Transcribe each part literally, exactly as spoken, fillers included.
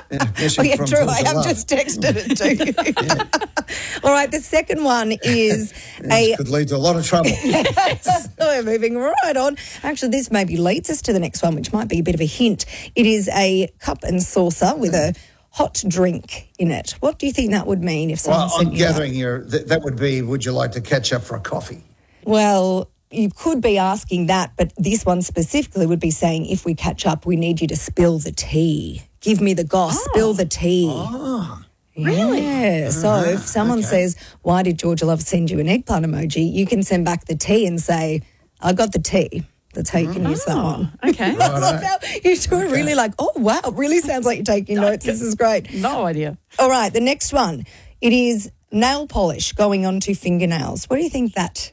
Yeah, oh, yeah, from true. Georgia I have Love. just texted it to you. Yeah. All right, the second one is This a... could lead to a lot of trouble. Yes, we're moving right on. Actually, this maybe leads us to the next one, which might be a bit of a hint. It is a cup and saucer with a hot drink in it. What do you think that would mean if someone Well, sent I'm you that? gathering your, th- that would be, would you like to catch up for a coffee? Well, you could be asking that, but this one specifically would be saying, if we catch up, we need you to spill the tea. Give me the goss, Oh. spill the tea. Oh, Really? Yeah. So if someone okay. says, why did Georgia Love send you an eggplant emoji? You can send back the tea and say, I got the tea. That's how you can use that one. Okay. I love how you two are really like, oh, wow, it really sounds like you're taking notes. This is great. No idea. All right, the next one. It is nail polish going onto fingernails. What do you think that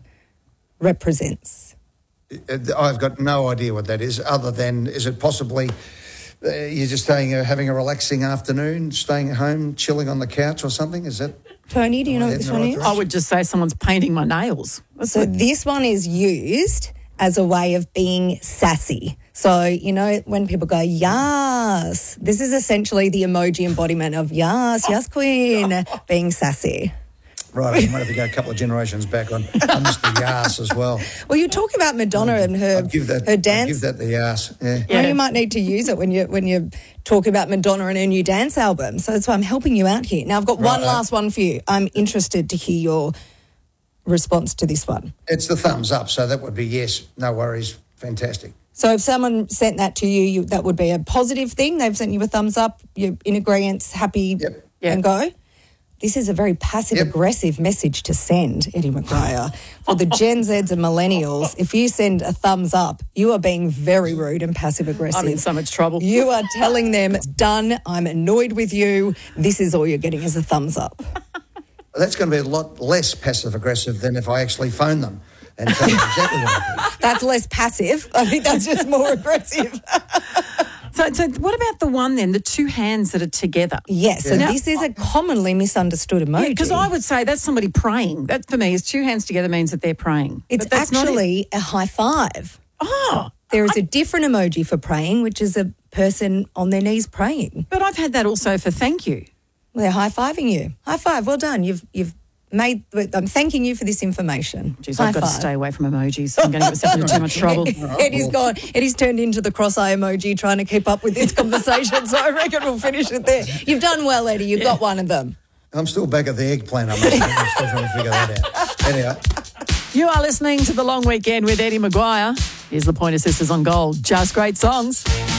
represents? Uh, I've got no idea what that is, other than, is it possibly uh, you're just staying, uh, having a relaxing afternoon, staying at home, chilling on the couch or something? Is that? Tony, do you know what Yeah, this no, one I is? don't. I would just say someone's painting my nails. That's So it. this one is used as a way of being sassy. So, you know, when people go, yes, this is essentially the emoji embodiment of yes, yes, queen, being sassy. Right, I might have to go a couple of generations back on. I missed the yas as well. Well, you talk about Madonna and her, I'd give that, her I'd dance. give that the yas, yeah. Well, you might need to use it when you when you talk about Madonna and her new dance album. So that's why I'm helping you out here. Now, I've got one Right. last one for you. I'm interested to hear your response to this one. It's the thumbs up, so that would be yes, no worries, fantastic. So if someone sent that to you, you that would be a positive thing. They've sent you a thumbs up. You're in agreement, happy, Yep. and go. This is a very passive-aggressive message to send, Eddie McGuire. For the Gen Zs and millennials, if you send a thumbs up, you are being very rude and passive-aggressive. I'm in so much trouble. You are telling them, it's done, I'm annoyed with you, this is all you're getting is a thumbs up. That's going to be a lot less passive-aggressive than if I actually phone them and tell them exactly what I think. That's less passive. I think that's just more aggressive. So, so what about the one then, the two hands that are together? Yes, so Yeah. this is a commonly misunderstood emoji. Because I would say that's somebody praying. That for me is two hands together means that they're praying. It's But that's not it. actually a high five. Oh, There is a different emoji for praying, which is a person on their knees praying. but I've had that also for thank you. They're high-fiving you. High five, well done. You've you've made, I'm thanking you for this information. Jeez, High I've got to five. stay away from emojis. I'm going to get myself into too much trouble. Eddie's gone. Eddie's turned into the cross-eye emoji trying to keep up with this conversation, so I reckon we'll finish it there. You've done well, Eddie. You've got one of them. I'm still back at the eggplant. I'm still trying to figure that out. Anyway. You are listening to The Long Weekend with Eddie McGuire. Here's the Pointer Sisters on Gold. Just great songs.